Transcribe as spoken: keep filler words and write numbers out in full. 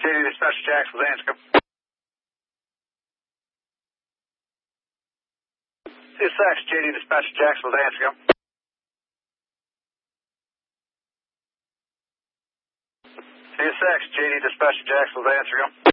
J D Dispatcher Jacksonville, Anscombe. C S X, J D Dispatcher Jacksonville, Anscombe. C S X, J D Dispatcher Jacksonville, Anscombe.